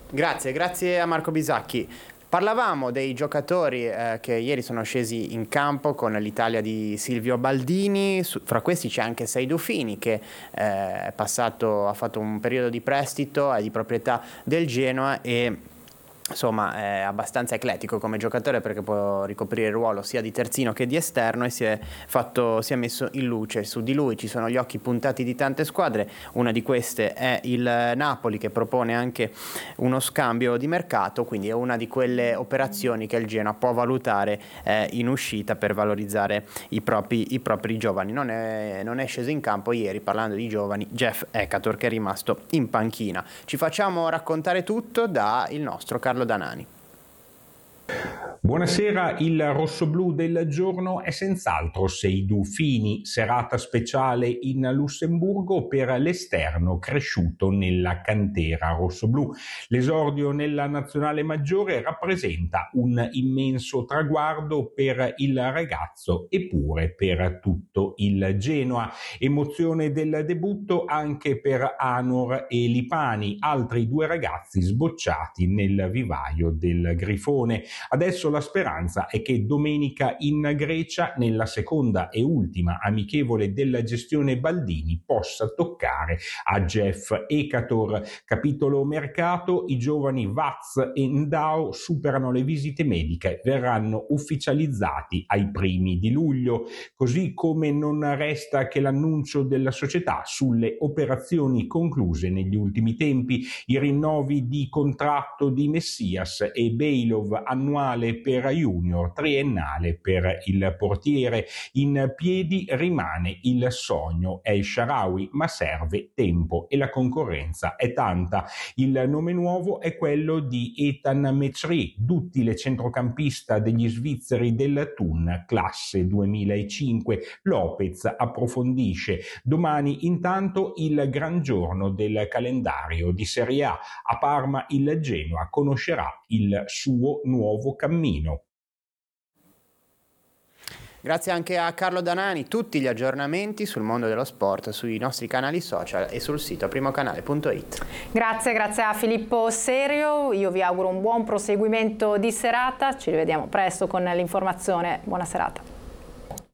Grazie a Marco Bisacchi. Parlavamo dei giocatori che ieri sono scesi in campo con l'Italia di Silvio Baldini. Fra questi c'è anche Seydou Fini che ha fatto un periodo di prestito, è di proprietà del Genoa e insomma è abbastanza eclettico come giocatore perché può ricoprire il ruolo sia di terzino che di esterno e si è messo in luce. Su di lui ci sono gli occhi puntati di tante squadre, una di queste è il Napoli che propone anche uno scambio di mercato, quindi è una di quelle operazioni che il Genoa può valutare in uscita per valorizzare i propri giovani. Non è sceso in campo ieri, parlando di giovani, Jeff Ekator, che è rimasto in panchina. Ci facciamo raccontare tutto da il nostro Carlo Danani. Buonasera, il rossoblù del giorno è senz'altro Seydou Fini, serata speciale in Lussemburgo per l'esterno cresciuto nella cantera rossoblù. L'esordio nella nazionale maggiore rappresenta un immenso traguardo per il ragazzo e pure per tutto il Genoa. Emozione del debutto anche per Anor e Lipani, altri due ragazzi sbocciati nel vivaio del Grifone. Adesso la speranza è che domenica in Grecia, nella seconda e ultima amichevole della gestione Baldini, possa toccare a Jeff Ekator. Capitolo mercato: i giovani Vaz e Ndao superano le visite mediche, verranno ufficializzati ai primi di luglio, così come non resta che l'annuncio della società sulle operazioni concluse negli ultimi tempi, i rinnovi di contratto di Messias e Bejlov annuale per Junior, triennale per il portiere. In piedi rimane il sogno El Shaarawy, ma serve tempo e la concorrenza è tanta. Il nome nuovo è quello di Ethan Mechri, duttile centrocampista degli svizzeri del Thun, classe 2005. Lopez approfondisce: domani intanto il gran giorno del calendario di Serie A. A Parma il Genoa conoscerà il suo nuovo cammino. Grazie anche a Carlo Danani. Tutti gli aggiornamenti sul mondo dello sport sui nostri canali social e sul sito primocanale.it. Grazie a Filippo Serio. Io vi auguro un buon proseguimento di serata. Ci rivediamo presto con l'informazione. Buona serata.